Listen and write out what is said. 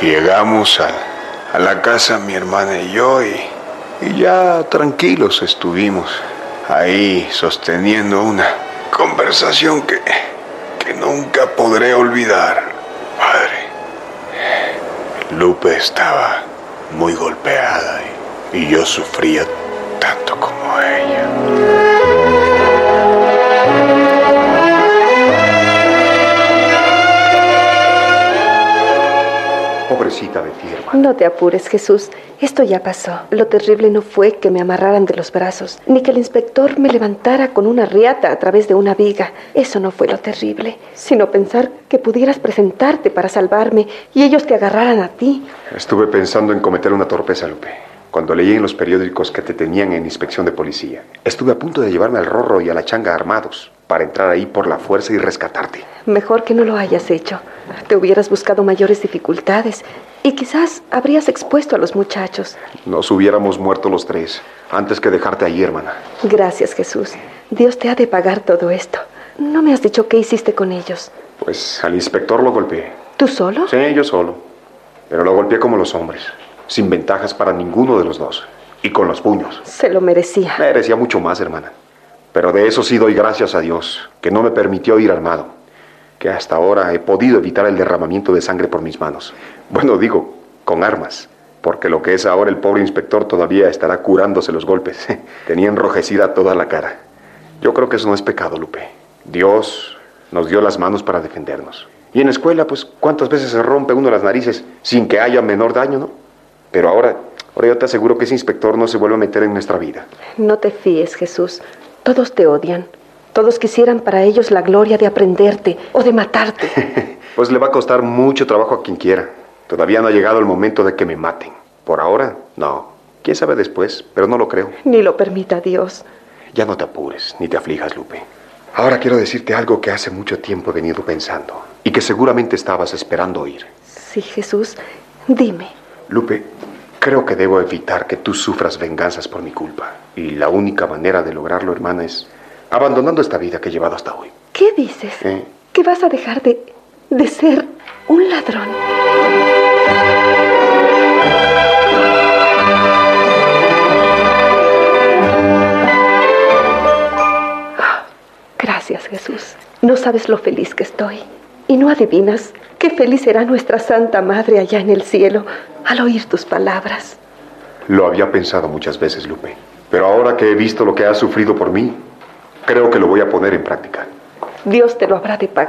Llegamos a la casa mi hermana y yo y ya tranquilos estuvimos ahí sosteniendo una conversación que nunca podré olvidar. Padre, Lupe estaba muy golpeada y yo sufría tanto como ella. Pobrecita de ti, hermano. No te apures, Jesús. Esto ya pasó. Lo terrible no fue que me amarraran de los brazos, ni que el inspector me levantara con una riata a través de una viga. Eso no fue lo terrible, sino pensar que pudieras presentarte para salvarme y ellos te agarraran a ti. Estuve pensando en cometer una torpeza, Lupe. Cuando leí en los periódicos que te tenían en inspección de policía, estuve a punto de llevarme al Rorro y a la Changa armados para entrar ahí por la fuerza y rescatarte. Mejor que no lo hayas hecho. Te hubieras buscado mayores dificultades y quizás habrías expuesto a los muchachos. Nos hubiéramos muerto los tres antes que dejarte ahí, hermana. Gracias, Jesús. Dios te ha de pagar todo esto. No me has dicho qué hiciste con ellos. Pues al inspector lo golpeé. ¿Tú solo? Sí, yo solo. Pero lo golpeé como los hombres, sin ventajas para ninguno de los dos. Y con los puños. Se lo merecía. Merecía mucho más, hermana. Pero de eso sí doy gracias a Dios, que no me permitió ir armado. Que hasta ahora he podido evitar el derramamiento de sangre por mis manos. Bueno, digo, con armas. Porque lo que es ahora el pobre inspector todavía estará curándose los golpes. Tenía enrojecida toda la cara. Yo creo que eso no es pecado, Lupe. Dios nos dio las manos para defendernos. Y en la escuela, pues, ¿cuántas veces se rompe uno las narices sin que haya menor daño, no? Pero ahora yo te aseguro que ese inspector no se vuelve a meter en nuestra vida. No te fíes, Jesús. Todos te odian. Todos quisieran para ellos la gloria de aprenderte o de matarte. Pues le va a costar mucho trabajo a quien quiera. Todavía no ha llegado el momento de que me maten. Por ahora, no. Quién sabe después, pero no lo creo. Ni lo permita Dios. Ya no te apures, ni te aflijas, Lupe. Ahora quiero decirte algo que hace mucho tiempo he venido pensando y que seguramente estabas esperando oír. Sí, Jesús. Dime. Lupe, creo que debo evitar que tú sufras venganzas por mi culpa. Y la única manera de lograrlo, hermana, es abandonando esta vida que he llevado hasta hoy. ¿Qué dices? ¿Que vas a dejar de ser un ladrón? Gracias, Jesús. No sabes lo feliz que estoy. Y no adivinas qué feliz será nuestra Santa Madre allá en el cielo al oír tus palabras. Lo había pensado muchas veces, Lupe. Pero ahora que he visto lo que has sufrido por mí, creo que lo voy a poner en práctica. Dios te lo habrá de pagar.